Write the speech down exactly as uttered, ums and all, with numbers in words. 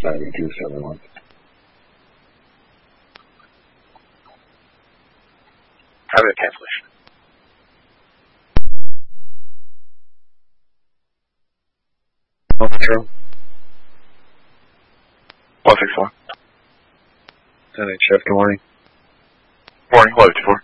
Saturday, Goose, everyone. Probably a cancellation. one zero. one six one. ten H F, good morning. Morning, eleven two four.